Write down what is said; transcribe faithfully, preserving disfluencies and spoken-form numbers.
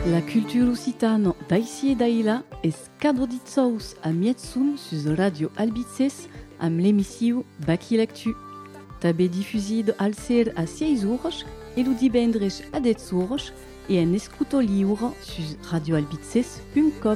La culture occitane d'ici et d'aïla est cadre d'Itsous à Mietsoun sur Radio Albitzes am l'émission Baki Lectu. Tabé diffusé de Alcer à seize heures et le divendres à dix heures et en escuto libre sur radio albitzes point com.